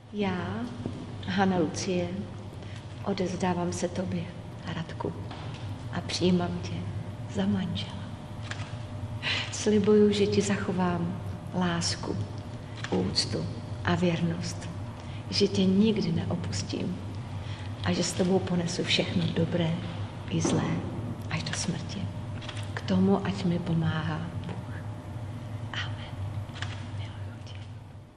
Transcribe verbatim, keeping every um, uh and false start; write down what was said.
Já, Hana Lucie, odevzdávám se tobě, Radku, a přijímám tě za manžela. Slibuju, že ti zachovám lásku, úctu a věrnost, že tě nikdy neopustím a že s tebou ponesu všechno dobré i zlé až do smrti. K tomu, ať mi pomáhá